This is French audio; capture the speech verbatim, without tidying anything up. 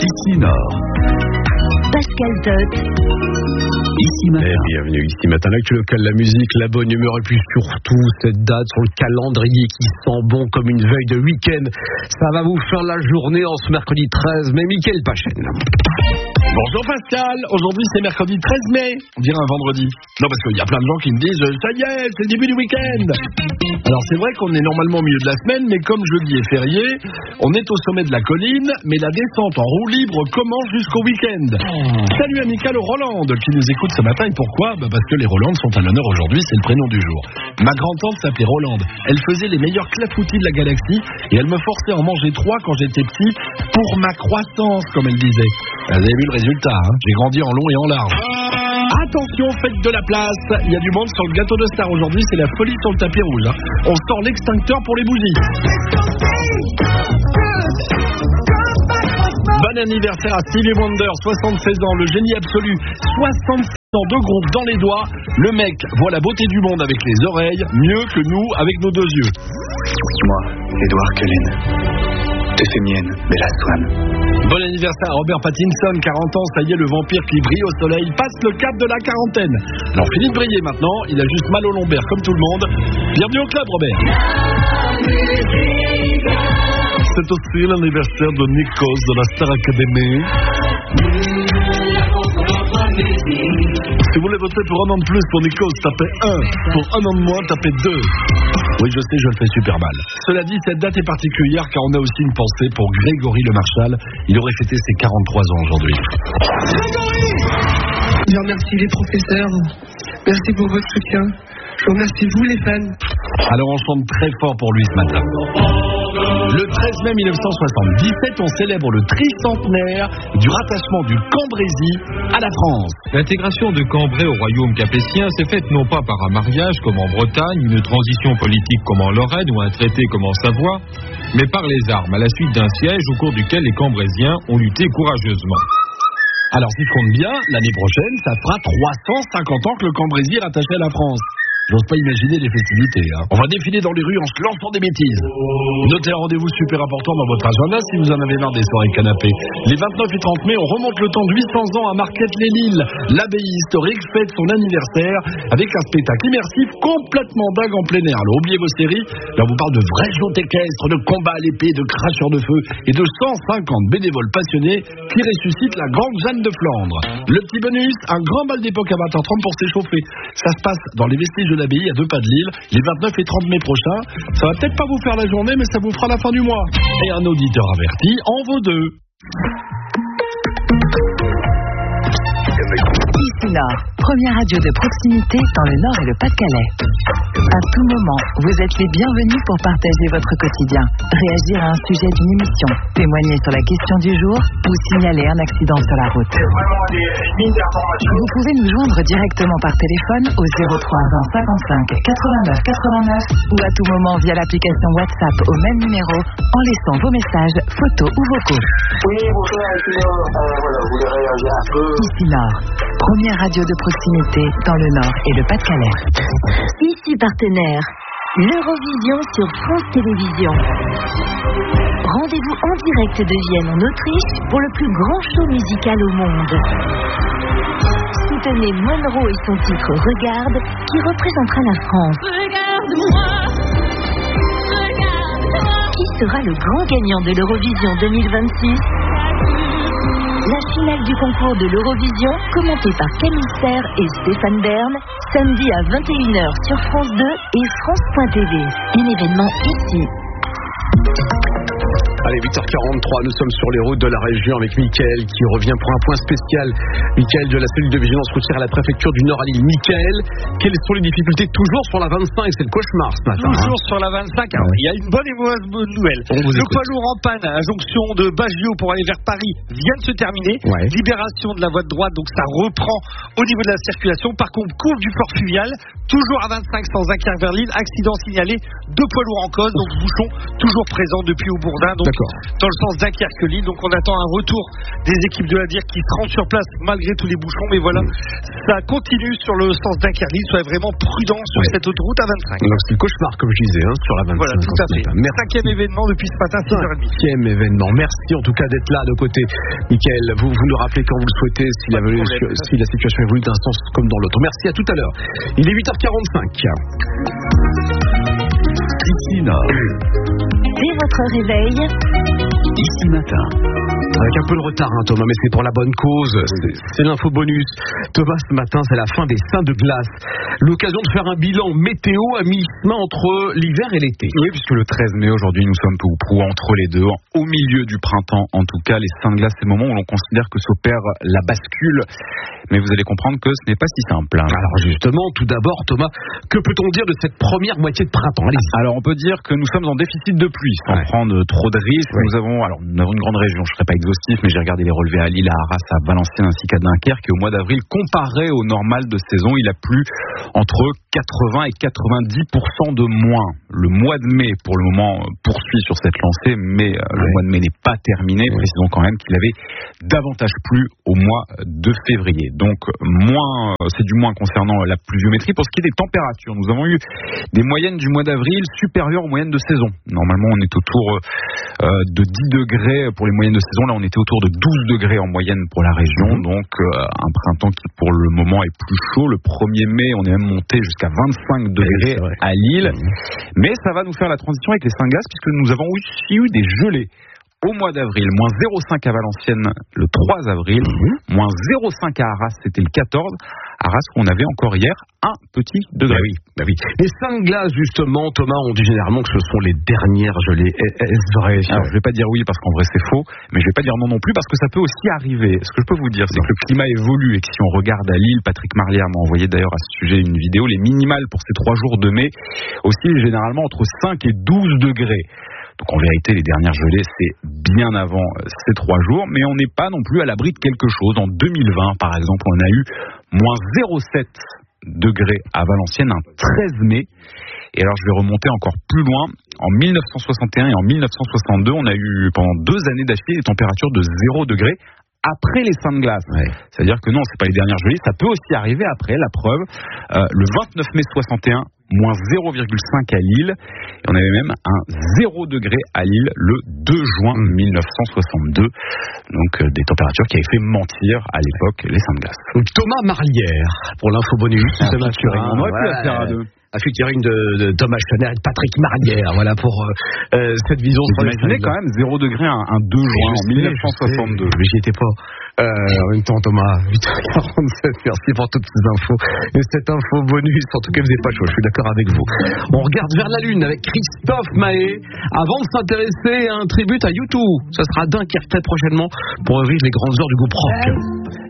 Ici Nord. Pascal Tot. Ici matin. Et bienvenue ici matin. L'actu local, la musique, la bonne humeur et puis surtout cette date sur le calendrier qui sent bon comme une veille de week-end. Ça va vous faire la journée en ce mercredi treize mai. Mickaël Pachen. Bonjour Pascal, aujourd'hui c'est mercredi treize mai, on dirait un vendredi. Non parce qu'il y a plein de gens qui me disent ça y est, c'est le début du week-end. Alors c'est vrai qu'on est normalement au milieu de la semaine, mais comme jeudi est férié, on est au sommet de la colline, mais la descente en roue libre commence jusqu'au week-end. Salut amical aux Rolandes qui nous écoute ce matin, et pourquoi ? Bah parce que les Rolandes sont à l'honneur aujourd'hui, c'est le prénom du jour. Ma grand-tante s'appelait Rolande, elle faisait les meilleurs clafoutis de la galaxie, et elle me forçait à en manger trois quand j'étais petit, pour ma croissance comme elle disait. Vous avez vu le résultat, hein, j'ai grandi en long et en large. Attention, faites de la place. Il y a du monde sur le gâteau de star aujourd'hui, c'est la folie sur le tapis rouge. Hein. On sort l'extincteur pour les bougies. Bon anniversaire à Stevie Wonder, soixante-seize ans, le génie absolu. soixante-seize ans de groupe dans les doigts. Le mec voit la beauté du monde avec les oreilles, mieux que nous avec nos deux yeux. Moi, Edward Cullen. Te fais mienne, Bella Swan. Bon anniversaire à Robert Pattinson, quarante ans, ça y est, le vampire qui brille au soleil passe le cap de la quarantaine. Alors fini de briller maintenant, il a juste mal au lombaire comme tout le monde. Bienvenue au club, Robert. C'est aussi l'anniversaire de Nikos de la Star Academy. Si vous voulez voter pour un an de plus pour Nikos, tapez un. Pour un an de moins, tapez deux. Oui, je sais, je le fais super mal. Cela dit, cette date est particulière car on a aussi une pensée pour Grégory Le Marchal. Il aurait fêté ses quarante-trois ans aujourd'hui. Grégory ! Je remercie les professeurs. Merci pour votre soutien. Je vous remercie vous les fans. Alors on chante très fort pour lui ce matin. Le treize mai mille neuf cent soixante-dix-sept, on célèbre le tricentenaire du rattachement du Cambrésis à la France. L'intégration de Cambrai au royaume capétien s'est faite non pas par un mariage comme en Bretagne, une transition politique comme en Lorraine ou un traité comme en Savoie, mais par les armes, à la suite d'un siège au cours duquel les Cambrésiens ont lutté courageusement. Alors si je compte bien, l'année prochaine, ça fera trois cent cinquante ans que le Cambrésis est rattaché à la France. J'ose pas imaginer les festivités. Hein. On va défiler dans les rues en se lançant des bêtises. Notez un rendez-vous super important dans votre agenda si vous en avez marre des soirées canapés. Les vingt-neuf et trente mai, on remonte le temps de huit cents ans à Marquette-les-Lilles. L'abbaye historique fête son anniversaire avec un spectacle immersif complètement dingue en plein air. Alors oubliez vos séries, là on vous parle de vrais joutes équestres, de combats à l'épée, de cracheurs de feu et de cent cinquante bénévoles passionnés qui ressuscitent la grande Jeanne de Flandre. Le petit bonus, un grand bal d'époque à vingt heures trente pour s'échauffer. Ça se passe dans les vestiges de l'abbaye à deux pas de Lille, les vingt-neuf et trente mai prochains. Ça va peut-être pas vous faire la journée, mais ça vous fera la fin du mois. Et un auditeur averti en vaut deux. Ici Nord, première radio de proximité dans le Nord et le Pas-de-Calais. À tout moment, vous êtes les bienvenus pour partager votre quotidien, réagir à un sujet d'une émission, témoigner sur la question du jour ou signaler un accident sur la route. Vous pouvez nous joindre directement par téléphone au zéro trois vingt cinquante-cinq quatre-vingt-neuf quatre-vingt-neuf ou à tout moment via l'application WhatsApp au même numéro en laissant vos messages, photos ou vocaux. Oui, bonjour, ici Nord. Euh, voilà, vous voulez réagir un peu. Ici Nord, première radio de proximité dans le Nord et le Pas-de-Calais. Ici partenaire, l'Eurovision sur France Télévisions. Rendez-vous en direct de Vienne en Autriche pour le plus grand show musical au monde. Soutenez Monroe et son titre Regarde qui représentera la France. Regarde-moi, regarde-moi. Qui sera le grand gagnant de l'Eurovision deux mille vingt-six? La finale du concours de l'Eurovision, commentée par Camille Serre et Stéphane Bern, samedi à vingt et une heures sur France deux et France point T V. Un événement ici. Allez, huit heures quarante-trois, nous sommes sur les routes de la région avec Mickaël qui revient pour un point spécial. Mickaël de la cellule de vigilance routière à la préfecture du Nord à Lille. Mickaël, quelles sont les difficultés toujours sur la vingt-cinq? C'est le cauchemar ce matin. Toujours hein. sur la vingt-cinq. Alors, il y a une bonne et mauvaise bonne nouvelle. Le poids lourd en panne à la jonction de Baggio pour aller vers Paris vient de se terminer. Ouais. Libération de la voie de droite, donc ça reprend au niveau de la circulation. Par contre, courbe du port fluvial, toujours à vingt-cinq sans Dunkerque vers Lille. Accident signalé, deux poids lourds en cause, donc bouchon toujours présent depuis Aubourdin. Donc dans le sens Dunkerque-Lille. Donc on attend un retour des équipes de la D I R qui se rendent sur place malgré tous les bouchons. Mais voilà, mmh. ça continue sur le sens Dunkerque-Lille. Soyez vraiment prudents sur ouais. cette autoroute A vingt-cinq. Donc c'est le cauchemar, comme je disais, hein, sur la vingt-cinq. Voilà, tout à fait. Cinquième événement depuis ce matin, six heures trente. Cinquième événement. Merci en tout cas d'être là de côté. Mickaël, vous, vous nous rappelez quand vous le souhaitez, si la, si la situation évolue d'un sens comme dans l'autre. Merci, à tout à l'heure. Il est huit heures quarante-cinq. Ici Nord. Dès votre réveil. Ici matin. Avec un peu de retard, hein, Thomas, mais c'est pour la bonne cause. C'est, c'est l'info bonus. Thomas, ce matin, c'est la fin des seins de glace. L'occasion de faire un bilan météo à mi-chemin entre l'hiver et l'été. Oui, puisque le treize mai, aujourd'hui, nous sommes peu ou prou entre les deux. Au milieu du printemps, en tout cas, les seins de glace, c'est le moment où l'on considère que s'opère la bascule. Mais vous allez comprendre que ce n'est pas si simple. Hein. Alors justement, tout d'abord, Thomas, que peut-on dire de cette première moitié de printemps ? Allez-y. Alors on peut dire que nous sommes en déficit de pluie, sans ouais. prendre trop de risques. Ouais. Nous avons, alors nous avons une grande région, je ne serai pas exhaustif, mais j'ai regardé les relevés à Lille, à Arras, à Valenciennes ainsi qu'à Dunkerque. Et au mois d'avril, comparé au normal de saison, il a plu entre quatre-vingts et quatre-vingt-dix pour cent de moins. Le mois de mai, pour le moment, poursuit sur cette lancée, mais ouais. le mois de mai n'est pas terminé. Ouais. Précisons quand même qu'il avait davantage plu au mois de février. Donc moins, c'est du moins concernant la pluviométrie. Pour ce qui est des températures, nous avons eu des moyennes du mois d'avril supérieures aux moyennes de saison. Normalement, on est autour euh, de dix degrés pour les moyennes de saison. Là, on était autour de douze degrés en moyenne pour la région. Donc euh, un printemps qui, pour le moment, est plus chaud. Le premier mai, on est même monté jusqu'à vingt-cinq degrés à Lille. Mais ça va nous faire la transition avec les seins de glace, puisque nous avons aussi eu des gelées. Au mois d'avril, moins zéro virgule cinq à Valenciennes le trois avril, mmh. moins zéro virgule cinq à Arras, c'était le quatorze. Arras, on avait encore hier un petit degré. Bah oui, bah oui. Les seins de glace, justement, Thomas, on dit généralement que ce sont les dernières gelées. Est-ce vrai ? Alors, je ne vais pas dire oui parce qu'en vrai c'est faux, mais je ne vais pas dire non non plus parce que ça peut aussi arriver. Ce que je peux vous dire, c'est non. que le climat évolue et que si on regarde à Lille, Patrick Marlière m'a envoyé d'ailleurs à ce sujet une vidéo, les minimales pour ces trois jours de mai oscillent généralement entre cinq et douze degrés. Donc en vérité, les dernières gelées, c'est bien avant ces trois jours, mais on n'est pas non plus à l'abri de quelque chose. En deux mille vingt, par exemple, on a eu moins zéro virgule sept degrés à Valenciennes un treize mai. Et alors, je vais remonter encore plus loin. En mille neuf cent soixante et un et en mille neuf cent soixante-deux, on a eu pendant deux années d'affilée des températures de zéro degré après les seins de glace. Ouais. C'est-à-dire que non, c'est pas les dernières gelées, ça peut aussi arriver après. La preuve, euh, le vingt-neuf mai soixante et un, moins zéro virgule cinq à Lille, et on avait même un zéro degré à Lille le deux juin mille neuf cent soixante-deux. Donc euh, des températures qui avaient fait mentir à l'époque les seins de glace. Thomas Marlière pour l'info bonus. Ah, Thomas Turing. On aurait pu la faire à deux. Un featuring de, de Thomas Schoner et de Patrick Marlière, voilà pour euh, cette vision. Vous imaginez quand même zéro degré un, un deux juin en mille neuf cent soixante-deux. Mais j'y étais pas. Euh, en même temps, Thomas, huit heures quarante-sept, merci pour toutes ces infos. Et cette info bonus, en tout cas, vous n'êtes pas chaud, je suis d'accord avec vous. On regarde vers la Lune avec Christophe Mahé, avant de s'intéresser à un tribut à U deux. Ça sera Dunkerque très prochainement pour revivre les grandes heures du groupe rock.